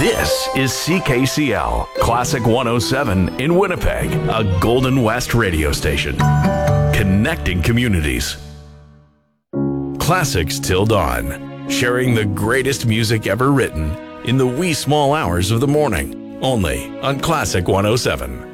This is CKCL, Classic 107 in Winnipeg, a Golden West radio station. Connecting communities. Classics till dawn. Sharing the greatest music ever written in the wee small hours of the morning. Only on Classic 107.